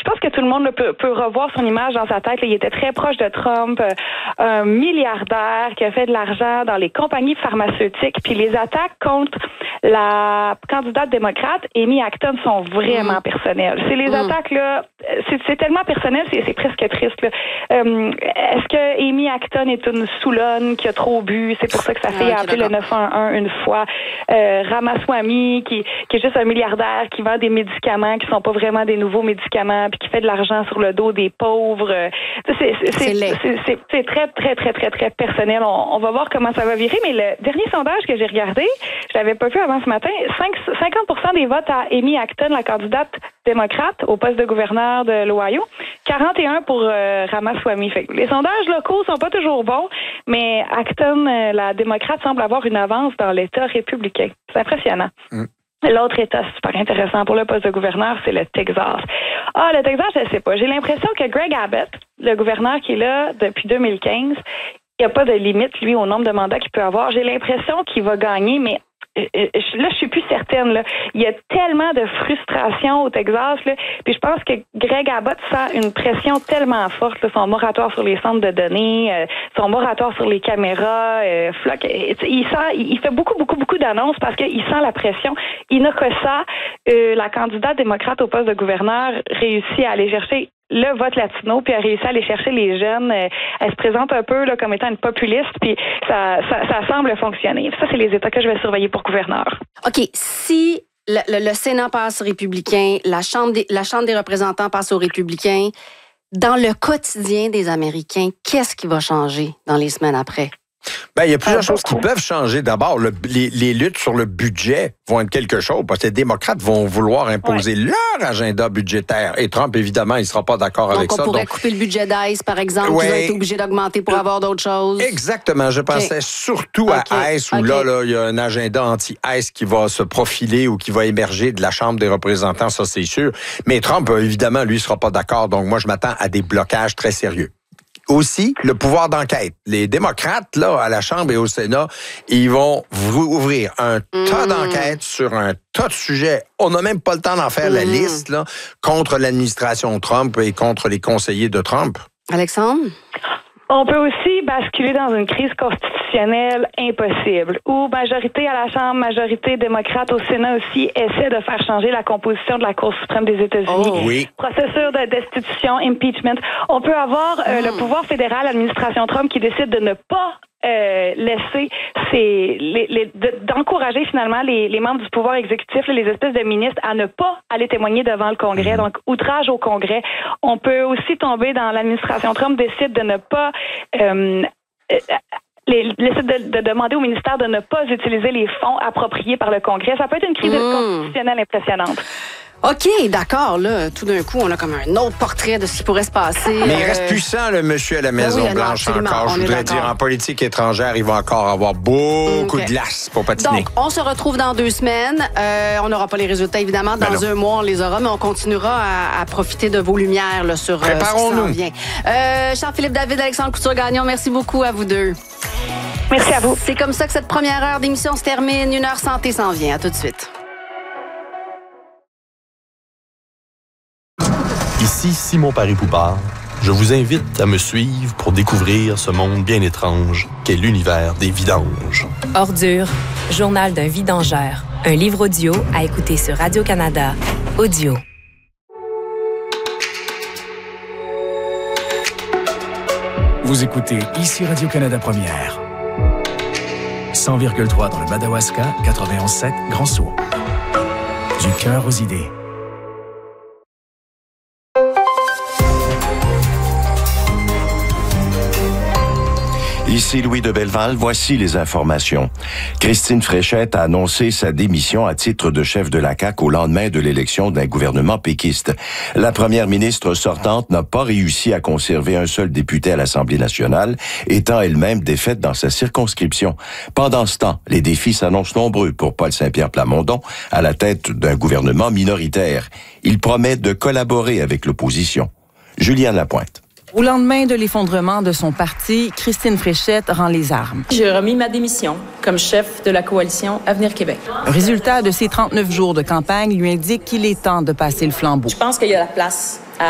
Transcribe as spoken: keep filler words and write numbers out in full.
je pense que tout le monde là, peut, peut revoir son image dans sa tête. Là. Il était très proche de Trump, euh, un milliardaire qui a fait de l'argent dans les compagnies pharmaceutiques. Puis les attaques contre la candidate démocrate, Amy Acton, sont vraiment mmh. personnelles. C'est les mmh. attaques, là, c'est, c'est tellement personnel, c'est, c'est presque triste. Là. Euh, est-ce que Amy Acton est une Soulonne qui a trop bu? C'est pour ça que sa fille ah, okay, a appelé d'accord. le neuf un un une fois. Euh, Ramaswamy, qui, qui est juste un milliardaire, qui vend des médicaments qui sont pas vraiment des nouveaux médicaments, puis qui fait de l'argent sur le dos des pauvres. C'est, c'est, c'est, c'est, c'est, c'est, c'est très, très, très, très, très personnel. On, on va voir comment ça va virer, mais le dernier sondage que j'ai regardé, je l'avais pas vu avant ce matin, cinquante pour cent des votes à Amy Acton, la candidate démocrate au poste de gouverneur de l'Ohio, quarante et un pour euh, Ramaswamy. Fait que les sondages locaux sont pas toujours bons, mais Acton, euh, la démocrate, semble avoir une avance dans l'État républicain. C'est impressionnant. Mm. L'autre État super intéressant pour le poste de gouverneur, c'est le Texas. Ah, le Texas, je sais pas. J'ai l'impression que Greg Abbott, le gouverneur qui est là depuis deux mille quinze, il n'y a pas de limite, lui, au nombre de mandats qu'il peut avoir. J'ai l'impression qu'il va gagner, mais là, je suis plus certaine. Là. Il y a tellement de frustration au Texas. Là. Puis je pense que Greg Abbott sent une pression tellement forte. Là. Son moratoire sur les centres de données, euh, son moratoire sur les caméras. Euh, Flock, il sent, il fait beaucoup, beaucoup, beaucoup d'annonces parce qu'il sent la pression. Ina Kossa, euh, la candidate démocrate au poste de gouverneur, réussit à aller chercher le vote latino, puis a réussi à aller chercher les jeunes. Elle se présente un peu là, comme étant une populiste, puis ça, ça, ça semble fonctionner. Ça, c'est les États que je vais surveiller pour gouverneur. OK. Si le, le, le Sénat passe républicain, la Chambre, des, la Chambre des représentants passe aux républicains, dans le quotidien des Américains, qu'est-ce qui va changer dans les semaines après? Ben, il y a plusieurs ah, choses qui peuvent changer. D'abord, le, les, les luttes sur le budget vont être quelque chose parce que les démocrates vont vouloir imposer ouais. leur agenda budgétaire. Et Trump, évidemment, il ne sera pas d'accord donc avec on ça. On pourrait donc couper le budget d'ICE, par exemple, ouais. qu'ils ont été obligés d'augmenter pour avoir d'autres choses. Exactement. Je pensais okay. surtout à okay. ICE, où okay. là, là, il y a un agenda anti-ICE qui va se profiler ou qui va émerger de la Chambre des représentants, ça, c'est sûr. Mais Trump, évidemment, lui, ne sera pas d'accord. Donc, moi, je m'attends à des blocages très sérieux. Aussi, le pouvoir d'enquête. Les démocrates, là, à la Chambre et au Sénat, ils vont ouvrir un mmh. tas d'enquêtes sur un tas de sujets. On n'a même pas le temps d'en faire mmh. la liste, là, contre l'administration Trump et contre les conseillers de Trump. Alexandre? On peut aussi basculer dans une crise constitutionnelle impossible, où majorité à la Chambre, majorité démocrate au Sénat aussi essaie de faire changer la composition de la Cour suprême des États-Unis. Oh, oui. Processus de destitution, impeachment. On peut avoir euh, mm. le pouvoir fédéral, l'administration Trump, qui décide de ne pas Euh, laisser ces, les, les, de, d'encourager finalement les, les membres du pouvoir exécutif, les espèces de ministres, à ne pas aller témoigner devant le Congrès. Donc, outrage au Congrès. On peut aussi tomber dans l'administration Trump décide de ne pas euh, euh, Les, décide de, de demander au ministère de ne pas utiliser les fonds appropriés par le Congrès. Ça peut être une crise mmh. constitutionnelle impressionnante. OK, d'accord. Là, tout d'un coup, on a comme un autre portrait de ce qui pourrait se passer. Mais il reste puissant, le monsieur à la Maison-Blanche, oui, encore. Je voudrais dire, en politique étrangère, il va encore avoir beaucoup okay. de glace pour patiner. Donc, on se retrouve dans deux semaines. Euh, on n'aura pas les résultats, évidemment. Dans ben un mois, on les aura, mais on continuera à, à profiter de vos lumières là, sur euh, ce qui s'en vient. Euh, Jean-Philippe David, Alexandre Couture-Gagnon, merci beaucoup à vous deux. Merci à vous. C'est comme ça que cette première heure d'émission se termine. Une heure santé s'en vient. À tout de suite. Ici Simon Paris-Poupard. Je vous invite à me suivre pour découvrir ce monde bien étrange qu'est l'univers des vidanges. Ordure, journal d'un vidangeur. Un livre audio à écouter sur Radio-Canada. Audio. Vous écoutez ici Radio-Canada Première. cent virgule trois dans le Madawaska, quatre-vingt-onze sept Grand Sault. Du cœur aux idées. Ici Louis de Belleval, voici les informations. Christine Fréchette a annoncé sa démission à titre de chef de la C A Q au lendemain de l'élection d'un gouvernement péquiste. La première ministre sortante n'a pas réussi à conserver un seul député à l'Assemblée nationale, étant elle-même défaite dans sa circonscription. Pendant ce temps, les défis s'annoncent nombreux pour Paul Saint-Pierre Plamondon, à la tête d'un gouvernement minoritaire. Il promet de collaborer avec l'opposition. Juliane Lapointe. Au lendemain de l'effondrement de son parti, Christine Fréchette rend les armes. J'ai remis ma démission comme chef de la coalition Avenir Québec. Le résultat de ses trente-neuf jours de campagne lui indique qu'il est temps de passer le flambeau. Je pense qu'il y a la place